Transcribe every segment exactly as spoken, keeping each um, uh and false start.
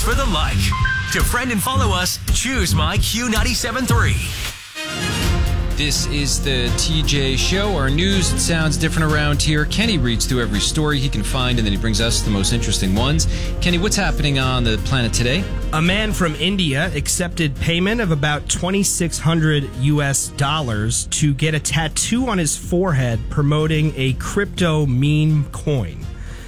Thanks for the like. To friend and follow us, choose My Q ninety-seven point three. This is the T J Show. Our news, it sounds different around here. Kenny reads through every story he can find, and then he brings us the most interesting ones. Kenny, what's happening on the planet today? A man from India accepted payment of about twenty-six hundred U S dollars to get a tattoo on his forehead promoting a crypto meme coin.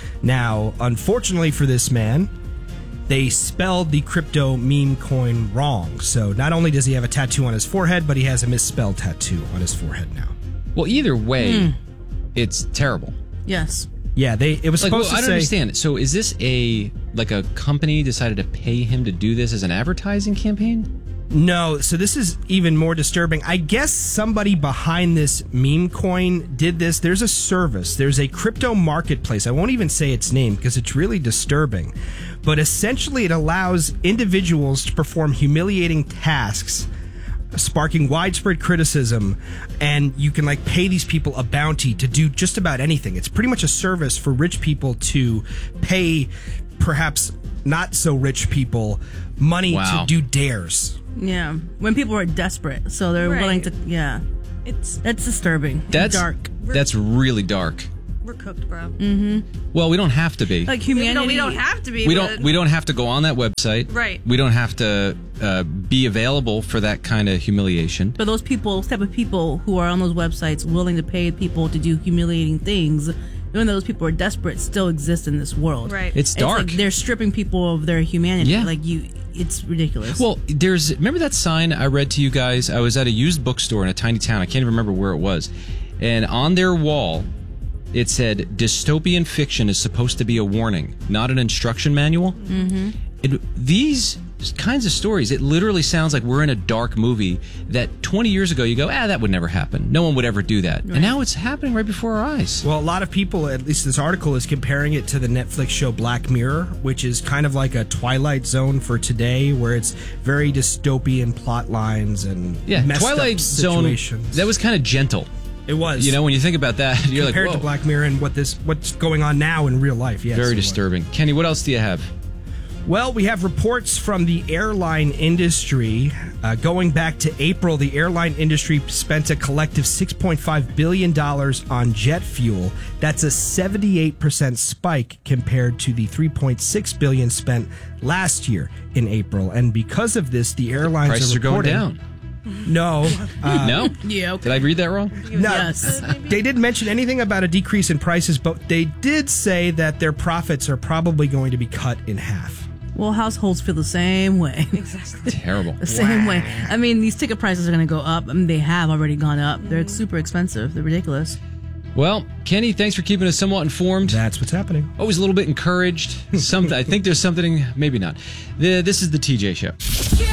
Now, unfortunately for this man, they spelled the crypto meme coin wrong. So not only does he have a tattoo on his forehead, but he has a misspelled tattoo on his forehead now. Well, either way, mm. it's terrible. Yes. Yeah, they. It was like, supposed well, to I don't say, understand. So is this a, like a company decided to pay him to do this as an advertising campaign? No, so this is even more disturbing. I guess somebody behind this meme coin did this. There's a service. There's a crypto marketplace. I won't even say its name because it's really disturbing. But essentially it allows individuals to perform humiliating tasks, sparking widespread criticism, and you can like pay these people a bounty to do just about anything. It's pretty much a service for rich people to pay perhaps not so rich people money wow. to do dares. Yeah, when people are desperate, so they're right. willing to. Yeah, it's that's disturbing. That's dark. That's really dark. We're cooked, bro. Mm-hmm. Well, we don't have to be. Like humanity. No, we don't have to be. We but... don't. We don't have to go on that website. Right. We don't have to uh, be available for that kind of humiliation. But those people, type of people who are on those websites, willing to pay people to do humiliating things, even though those people are desperate, still exist in this world. Right. It's dark. It's like they're stripping people of their humanity. Yeah. Like you. It's ridiculous. Well, there's remember that sign I read to you guys? I was at a used bookstore in a tiny town. I can't even remember where it was. And on their wall, it said, dystopian fiction is supposed to be a warning, not an instruction manual. Mm-hmm. It, these kinds of stories, it literally sounds like we're in a dark movie that twenty years ago you go, ah, that would never happen. No one would ever do that. Right. And now it's happening right before our eyes. Well, a lot of people, at least this article, is comparing it to the Netflix show Black Mirror, which is kind of like a Twilight Zone for today, where it's very dystopian plot lines and yeah, messed Twilight up Zone, situations. that was kind of gentle. It was. You know, when you think about that, you're compared like, to Black Mirror and what this what's going on now in real life. Yes, very disturbing. Kenny, what else do you have? Well, we have reports from the airline industry. Uh, going back to April, the airline industry spent a collective six point five billion dollars on jet fuel. That's a seventy-eight percent spike compared to the three point six billion dollars spent last year in April. And because of this, the airlines the prices are reporting... are going down. No. Uh, no? Yeah, okay. Did I read that wrong? No. Yes. They didn't mention anything about a decrease in prices, but they did say that their profits are probably going to be cut in half. Well, households feel the same way. Exactly. Terrible. The same way. I mean, these ticket prices are going to go up. I mean, they have already gone up. They're super expensive. They're ridiculous. Well, Kenny, thanks for keeping us somewhat informed. That's what's happening. Always a little bit encouraged. Something. I think there's something, maybe not. The, this is the T J Show. Yeah.